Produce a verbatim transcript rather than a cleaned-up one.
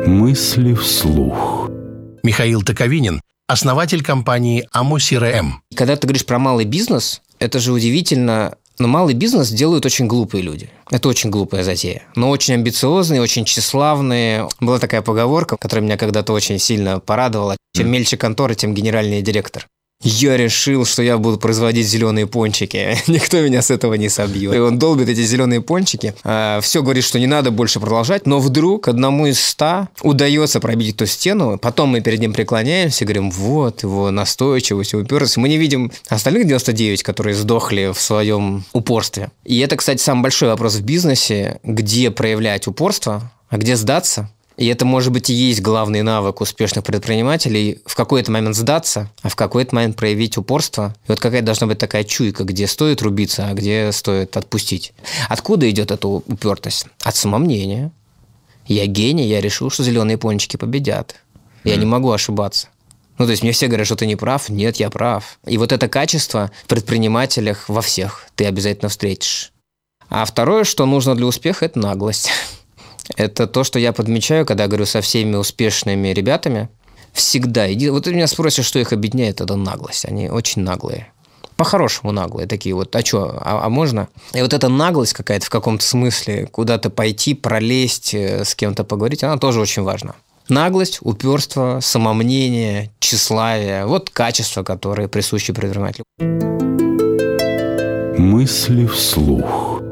Мысли вслух. Михаил Токовинин, основатель компании АМО-СИ-РМ. Когда ты говоришь про малый бизнес, это же удивительно, но малый бизнес делают очень глупые люди. Это очень глупая затея, но очень амбициозные, очень тщеславные. Была такая поговорка, которая меня когда-то очень сильно порадовала. Чем мельче контора, тем генеральный директор. Я решил, что я буду производить зеленые пончики. Никто меня с этого не собьет. И он долбит эти зеленые пончики. А, все говорит, что не надо больше продолжать. Но вдруг одному из ста удается пробить эту стену. Потом мы перед ним преклоняемся, говорим, вот его настойчивость, его упертость. Мы не видим остальных девяносто девять, которые сдохли в своем упорстве. И это, кстати, самый большой вопрос в бизнесе. Где проявлять упорство, а где сдаться? И это, может быть, и есть главный навык успешных предпринимателей – в какой-то момент сдаться, а в какой-то момент проявить упорство. И вот какая должна быть такая чуйка, где стоит рубиться, а где стоит отпустить. Откуда идет эта упертость? От самомнения. Я гений, я решил, что зеленые пончики победят. Я не могу ошибаться. Ну, то есть мне все говорят, что ты не прав. Нет, я прав. И вот это качество в предпринимателях во всех ты обязательно встретишь. А второе, что нужно для успеха – это наглость. Это то, что я подмечаю, когда говорю со всеми успешными ребятами. Всегда. Иди... Вот ты меня спросишь, что их объединяет, это наглость. Они очень наглые. По-хорошему наглые. Такие вот, а что, а, а можно? И вот эта наглость какая-то в каком-то смысле, куда-то пойти, пролезть, с кем-то поговорить, она тоже очень важна. Наглость, упорство, самомнение, тщеславие. Вот качества, которые присущи предпринимателю. Мысли вслух.